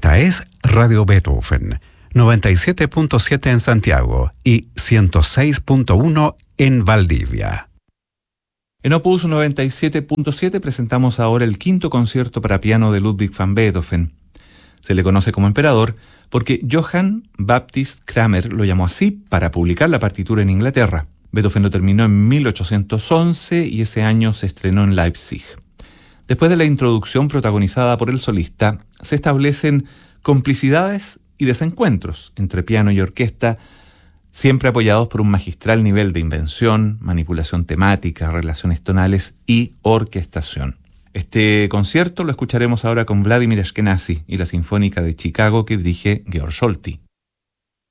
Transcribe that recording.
Esta es Radio Beethoven, 97.7 en Santiago y 106.1 en Valdivia. En Opus 97.7 presentamos ahora el quinto concierto para piano de Ludwig van Beethoven. Se le conoce como emperador porque Johann Baptist Cramer lo llamó así para publicar la partitura en Inglaterra. Beethoven lo terminó en 1811 y ese año se estrenó en Leipzig. Después de la introducción protagonizada por el solista, se establecen complicidades y desencuentros entre piano y orquesta, siempre apoyados por un magistral nivel de invención, manipulación temática, relaciones tonales y orquestación. Este concierto lo escucharemos ahora con Vladimir Ashkenazy y la Sinfónica de Chicago que dirige Georg Solti.